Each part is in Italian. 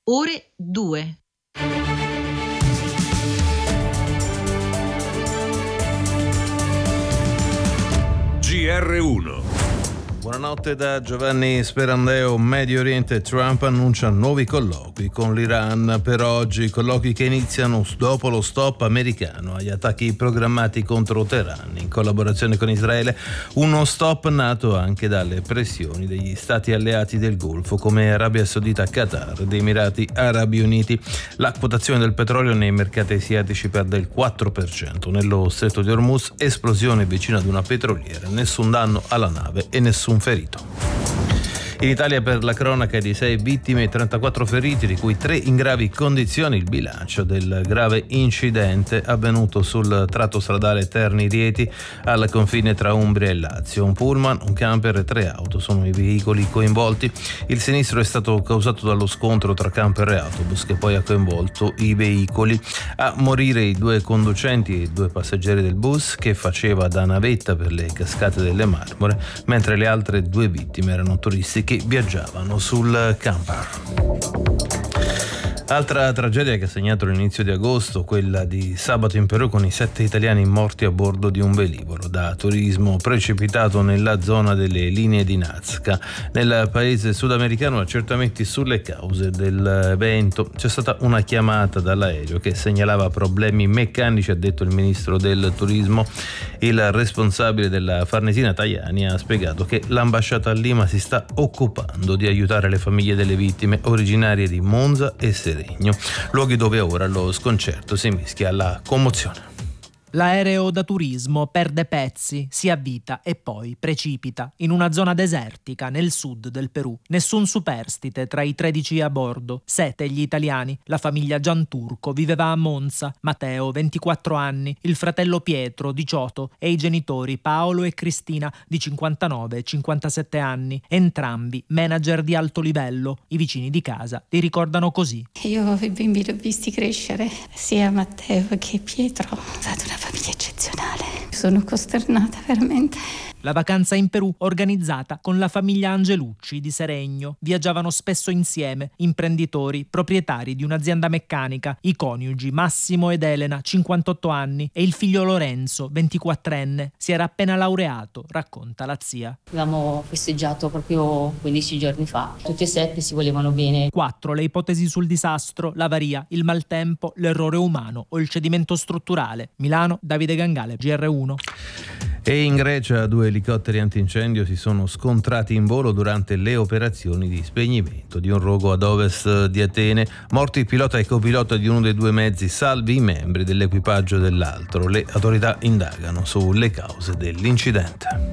ore 2. GR1. Buonanotte da Giovanni Sperandeo. Medio Oriente. Trump annuncia nuovi colloqui con l'Iran per oggi, colloqui che iniziano dopo lo stop americano agli attacchi programmati contro Teheran in collaborazione con Israele, uno stop nato anche dalle pressioni degli stati alleati del Golfo come Arabia Saudita, Qatar ed Emirati Arabi Uniti. La quotazione del petrolio nei mercati asiatici perde il 4%. Nello stretto di Hormuz, esplosione vicino ad una petroliera, nessun danno alla nave e nessun ferito. In Italia, per la cronaca, di 6 vittime e 34 feriti, di cui 3 in gravi condizioni, il bilancio del grave incidente avvenuto sul tratto stradale Terni-Rieti al confine tra Umbria e Lazio. Un pullman, un camper e 3 auto sono i veicoli coinvolti. Il sinistro è stato causato dallo scontro tra camper e autobus, che poi ha coinvolto i veicoli. A morire i 2 conducenti e i 2 passeggeri del bus, che faceva da navetta per le cascate delle Marmore, mentre le altre 2 vittime erano turisti che viaggiavano sul camper. Altra tragedia che ha segnato l'inizio di agosto, quella di sabato in Perù, con i 7 italiani morti a bordo di un velivolo da turismo precipitato nella zona delle linee di Nazca. Nel paese sudamericano, accertamenti sulle cause dell'evento. C'è stata una chiamata dall'aereo che segnalava problemi meccanici, ha detto il ministro del turismo. Il responsabile della Farnesina, Tajani, ha spiegato che l'ambasciata a Lima si sta occupando di aiutare le famiglie delle vittime originarie di Monza e Seregno, luoghi dove ora lo sconcerto si mischia alla commozione. L'aereo da turismo perde pezzi, si avvita e poi precipita in una zona desertica nel sud del Perù. Nessun superstite tra i 13 a bordo, 7 gli italiani. La famiglia Gianturco viveva a Monza, Matteo 24 anni, il fratello Pietro 18 e i genitori Paolo e Cristina di 59 e 57 anni, entrambi manager di alto livello. I vicini di casa li ricordano così. Io i bimbi li ho visti crescere, sia Matteo che Pietro. È stata una famiglia eccezionale. Sono costernata veramente. La vacanza in Perù organizzata con la famiglia Angelucci di Seregno. Viaggiavano spesso insieme, imprenditori, proprietari di un'azienda meccanica, i coniugi Massimo ed Elena, 58 anni, e il figlio Lorenzo, 24enne. Si era appena laureato, racconta la zia. Avevamo festeggiato proprio 15 giorni fa. Tutti e 7 si volevano bene. 4 le ipotesi sul disastro: l'avaria, il maltempo, l'errore umano o il cedimento strutturale. Milano, Davide Gangale, GR1. E in Grecia 2 elicotteri antincendio si sono scontrati in volo durante le operazioni di spegnimento di un rogo ad ovest di Atene. Morti il pilota e copilota di uno dei 2 mezzi, salvi i membri dell'equipaggio dell'altro. Le autorità indagano sulle cause dell'incidente.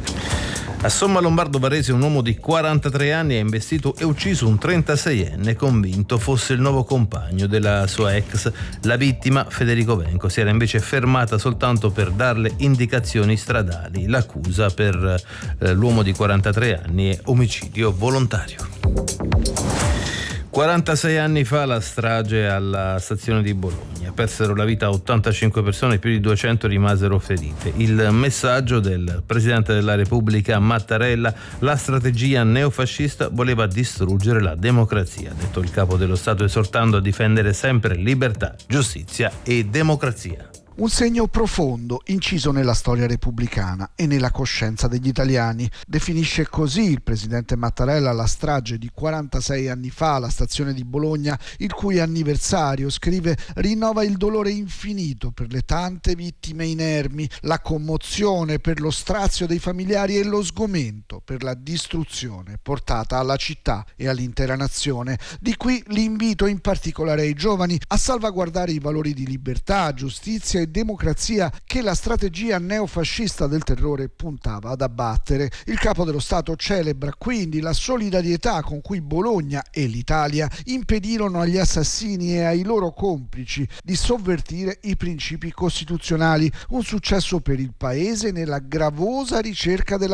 A Somma Lombardo Varese un uomo di 43 anni ha investito e ucciso un 36enne convinto fosse il nuovo compagno della sua ex. La vittima, Federico Venco, si era invece fermata soltanto per darle indicazioni stradali. L'accusa per l'uomo di 43 anni è omicidio volontario. 46 anni fa la strage alla stazione di Bologna. Persero la vita 85 persone, più di 200 rimasero ferite. Il messaggio del Presidente della Repubblica Mattarella: la strategia neofascista voleva distruggere la democrazia, ha detto il capo dello Stato, esortando a difendere sempre libertà, giustizia e democrazia. Un segno profondo inciso nella storia repubblicana e nella coscienza degli italiani. Definisce così il presidente Mattarella la strage di 46 anni fa alla stazione di Bologna, il cui anniversario, scrive, rinnova il dolore infinito per le tante vittime inermi, la commozione per lo strazio dei familiari e lo sgomento per la distruzione portata alla città e all'intera nazione. Di qui l'invito in particolare ai giovani a salvaguardare i valori di libertà, giustizia e democrazia che la strategia neofascista del terrore puntava ad abbattere. Il capo dello Stato celebra quindi la solidarietà con cui Bologna e l'Italia impedirono agli assassini e ai loro complici di sovvertire i principi costituzionali. Un successo per il Paese nella gravosa ricerca della